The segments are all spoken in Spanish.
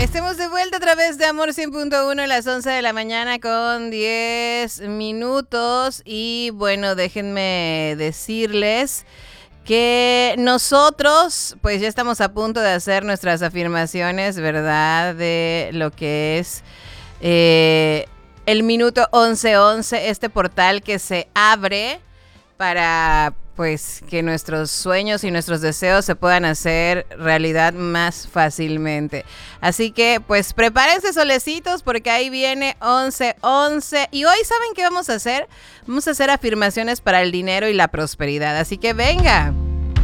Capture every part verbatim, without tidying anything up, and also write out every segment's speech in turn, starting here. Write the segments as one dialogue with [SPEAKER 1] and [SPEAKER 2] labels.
[SPEAKER 1] Estamos de vuelta a través de Amor cien punto uno a las once de la mañana con diez minutos. Y bueno, déjenme decirles que nosotros pues ya estamos a punto de hacer nuestras afirmaciones, ¿verdad? De lo que es eh, el minuto once once, este portal que se abre para pues que nuestros sueños y nuestros deseos se puedan hacer realidad más fácilmente. Así que pues prepárense, solecitos, porque ahí viene once once. Y hoy, ¿saben qué vamos a hacer? Vamos a hacer afirmaciones para el dinero y la prosperidad. Así que venga.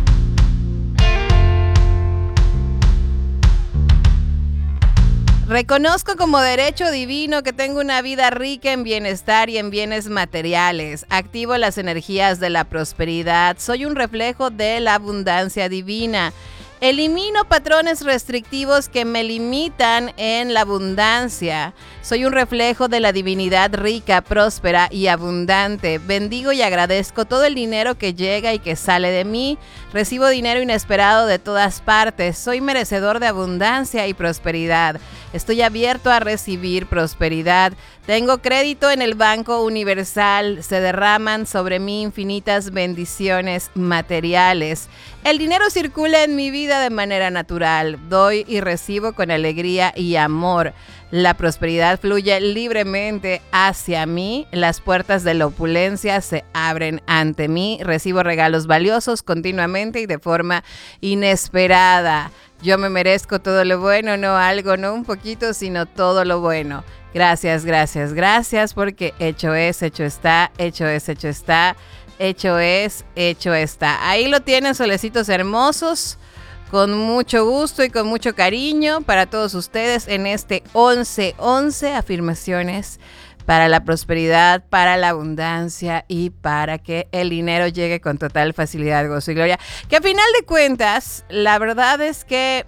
[SPEAKER 1] Reconozco como derecho divino que tengo una vida rica en bienestar y en bienes materiales. Activo las energías de la prosperidad. Soy un reflejo de la abundancia divina. Elimino patrones restrictivos que me limitan en la abundancia. Soy un reflejo de la divinidad rica, próspera y abundante. Bendigo y agradezco todo el dinero que llega y que sale de mí. Recibo dinero inesperado de todas partes. Soy merecedor de abundancia y prosperidad. Estoy abierto a recibir prosperidad. Tengo crédito en el Banco Universal. Se derraman sobre mí infinitas bendiciones materiales. El dinero circula en mi vida de manera natural. Doy y recibo con alegría y amor. La prosperidad fluye libremente hacia mí. Las puertas de la opulencia se abren ante mí. Recibo regalos valiosos continuamente y de forma inesperada. Yo me merezco todo lo bueno, no algo, no un poquito, sino todo lo bueno. Gracias, gracias, gracias, porque hecho es, hecho está, hecho es, hecho está, hecho es, hecho está. Ahí lo tienen, solecitos hermosos, con mucho gusto y con mucho cariño para todos ustedes en este once once, afirmaciones para la prosperidad, para la abundancia y para que el dinero llegue con total facilidad, gozo y gloria. Que a final de cuentas, la verdad es que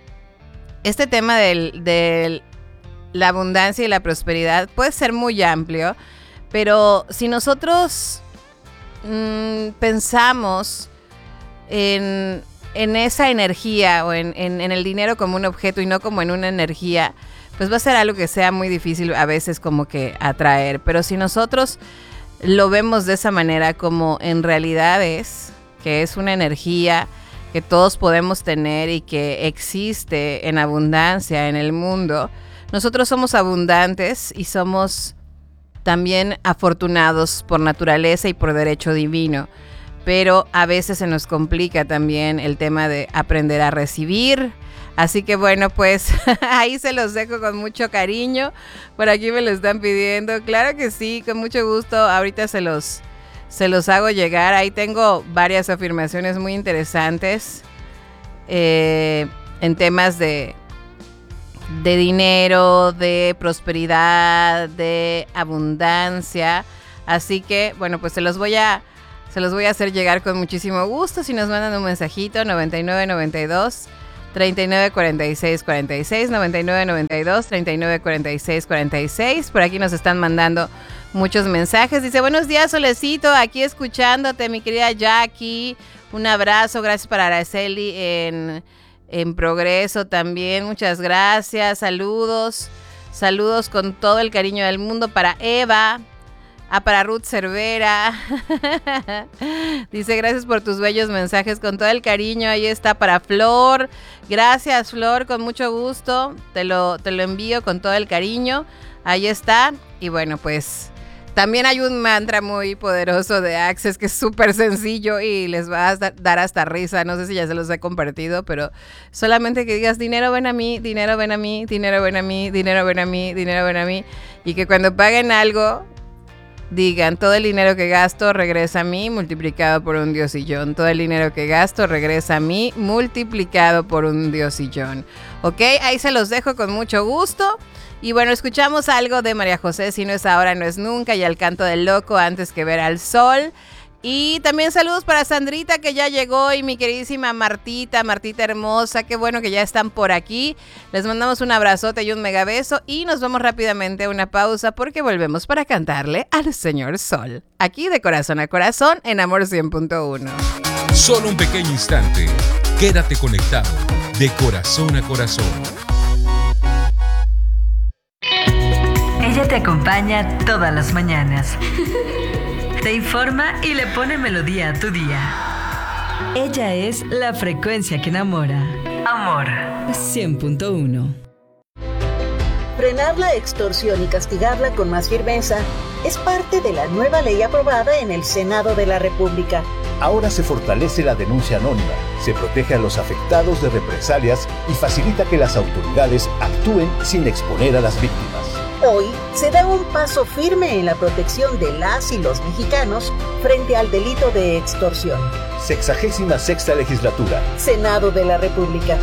[SPEAKER 1] este tema de del, la abundancia y la prosperidad puede ser muy amplio, pero si nosotros mmm, pensamos en, en esa energía o en, en, en el dinero como un objeto y no como en una energía, pues va a ser algo que sea muy difícil a veces como que atraer. Pero si nosotros lo vemos de esa manera, como en realidad es, que es una energía que todos podemos tener y que existe en abundancia en el mundo, nosotros somos abundantes y somos también afortunados por naturaleza y por derecho divino. Pero a veces se nos complica también el tema de aprender a recibir. Así que bueno, pues ahí se los dejo con mucho cariño. Por aquí me lo están pidiendo. Claro que sí, con mucho gusto. Ahorita se los, se los hago llegar. Ahí tengo varias afirmaciones muy interesantes eh, en temas de, de dinero, de prosperidad, de abundancia. Así que bueno, pues se los voy a, se los voy a hacer llegar con muchísimo gusto. Si nos mandan un mensajito, noventa y nueve noventa y dos treinta y nueve cuarenta y seis cuarenta y seis, noventa y nueve noventa y dos treinta y nueve cuarenta y seis cuarenta y seis. Por aquí nos están mandando muchos mensajes. Dice, buenos días, Solecito, aquí escuchándote, mi querida Jackie. Un abrazo, gracias para Araceli en, en Progreso también. Muchas gracias, saludos. Saludos con todo el cariño del mundo para Eva. Ah, para Ruth Cervera. Dice, gracias por tus bellos mensajes, con todo el cariño. Ahí está para Flor. Gracias, Flor, con mucho gusto. Te lo, te lo envío con todo el cariño. Ahí está. Y bueno, pues también hay un mantra muy poderoso de Access que es súper sencillo y les va a dar hasta risa. No sé si ya se los he compartido, pero solamente que digas, dinero ven a mí, dinero ven a mí, dinero ven a mí, dinero ven a mí, dinero ven a mí. Y que cuando paguen algo, digan, todo el dinero que gasto regresa a mí multiplicado por un diosillón. Todo el dinero que gasto regresa a mí multiplicado por un diosillón. Ok, ahí se los dejo con mucho gusto. Y bueno, escuchamos algo de María José, si no es ahora, no es nunca, y al canto del loco, antes que ver al sol. Y también saludos para Sandrita, que ya llegó, y mi queridísima Martita, Martita hermosa, qué bueno que ya están por aquí. Les mandamos un abrazote y un mega beso y nos vamos rápidamente a una pausa porque volvemos para cantarle al señor Sol. Aquí de corazón a corazón en Amor cien punto uno.
[SPEAKER 2] Solo un pequeño instante, quédate conectado de corazón a corazón. Ella te acompaña todas las mañanas. Te informa y le pone melodía a tu día. Ella es la frecuencia que enamora. Amor. cien punto uno.
[SPEAKER 3] Frenar la extorsión y castigarla con más firmeza es parte de la nueva ley aprobada en el Senado de la República.
[SPEAKER 4] Ahora se fortalece la denuncia anónima, se protege a los afectados de represalias y facilita que las autoridades actúen sin exponer a las víctimas.
[SPEAKER 3] Hoy se da un paso firme en la protección de las y los mexicanos frente al delito de extorsión.
[SPEAKER 4] Sexagésima sexta legislatura.
[SPEAKER 3] Senado de la República.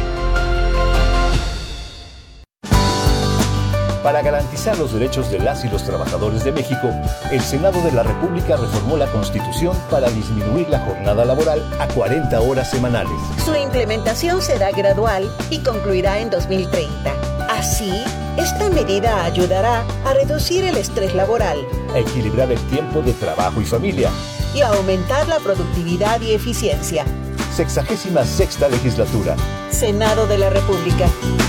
[SPEAKER 4] Para garantizar los derechos de las y los trabajadores de México, el Senado de la República reformó la Constitución para disminuir la jornada laboral a cuarenta horas semanales.
[SPEAKER 3] Su implementación será gradual y concluirá en dos mil treinta. Así, esta medida ayudará a reducir el estrés laboral,
[SPEAKER 4] a equilibrar el tiempo de trabajo y familia
[SPEAKER 3] y a aumentar la productividad y eficiencia.
[SPEAKER 4] Sexagésima sexta legislatura.
[SPEAKER 3] Senado de la República.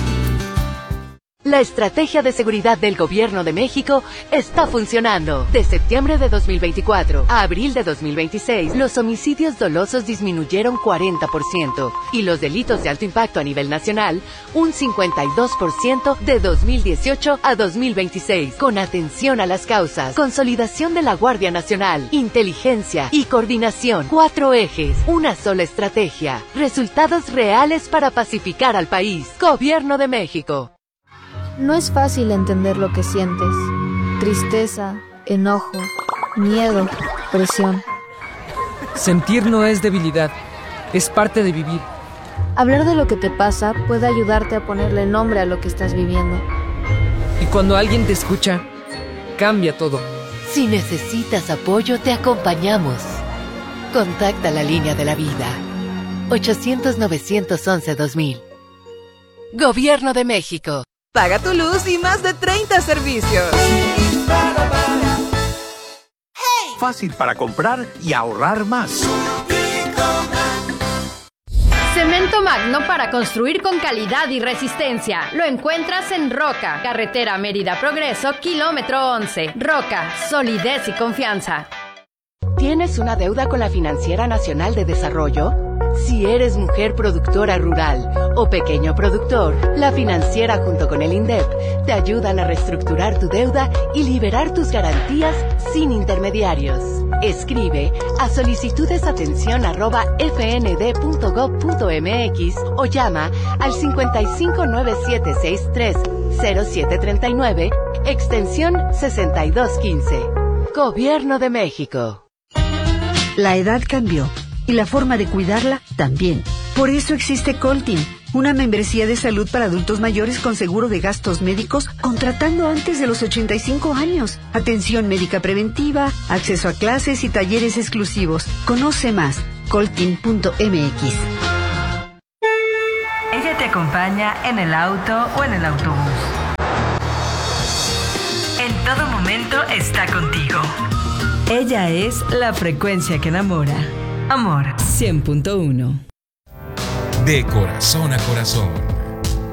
[SPEAKER 5] La estrategia de seguridad del Gobierno de México está funcionando. De septiembre de dos mil veinticuatro a abril de dos mil veintiséis, los homicidios dolosos disminuyeron cuarenta por ciento y los delitos de alto impacto a nivel nacional un cincuenta y dos por ciento de dos mil dieciocho a dos mil veintiséis. Con atención a las causas, consolidación de la Guardia Nacional, inteligencia y coordinación. Cuatro ejes, una sola estrategia. Resultados reales para pacificar al país. Gobierno de México.
[SPEAKER 6] No es fácil entender lo que sientes. Tristeza, enojo, miedo, presión.
[SPEAKER 7] Sentir no es debilidad, es parte de vivir.
[SPEAKER 6] Hablar de lo que te pasa puede ayudarte a ponerle nombre a lo que estás viviendo.
[SPEAKER 7] Y cuando alguien te escucha, cambia todo.
[SPEAKER 5] Si necesitas apoyo, te acompañamos. Contacta la línea de la vida. ochocientos, novecientos once, dos mil. Gobierno de México.
[SPEAKER 1] Paga tu luz y más de treinta servicios.
[SPEAKER 8] Fácil para comprar y ahorrar más.
[SPEAKER 9] Cemento Magno para construir con calidad y resistencia. Lo encuentras en Roca, carretera Mérida Progreso, kilómetro once. Roca, solidez y confianza.
[SPEAKER 5] ¿Tienes una deuda con la Financiera Nacional de Desarrollo? Si eres mujer productora rural o pequeño productor, la financiera junto con el INDEP te ayudan a reestructurar tu deuda y liberar tus garantías sin intermediarios. Escribe a solicitudesatención arroba fnd.gov.mx o llama al cincuenta y cinco nueve siete seis tres cero siete treinta y nueve, extensión sesenta y dos quince. Gobierno de México.
[SPEAKER 10] La edad cambió. Y la forma de cuidarla también. Por eso existe Coltin, una membresía de salud para adultos mayores con seguro de gastos médicos, contratando antes de los ochenta y cinco años. Atención médica preventiva, acceso a clases y talleres exclusivos. Conoce más, coltin punto m x.
[SPEAKER 2] Ella te acompaña en el auto o en el autobús. En todo momento está contigo. Ella es la frecuencia que enamora. Amor. cien punto uno.
[SPEAKER 11] De corazón a corazón.